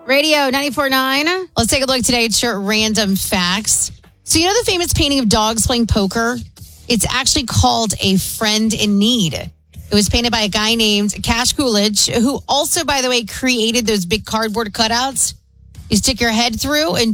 Radio 94.9. Let's take a look today at your random facts. So you know the famous painting of dogs playing poker? It's actually called A Friend in Need. It was painted by a guy named Cash Coolidge, who also, by the way, created those big cardboard cutouts you stick your head through and